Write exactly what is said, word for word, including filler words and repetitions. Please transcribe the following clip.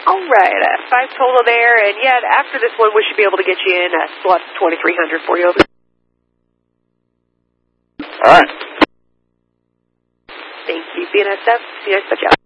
All right, uh, five total there, and yeah, after this one, we should be able to get you in uh, slot twenty-three hundred for you. All right. Thank you, B N S F. C S W.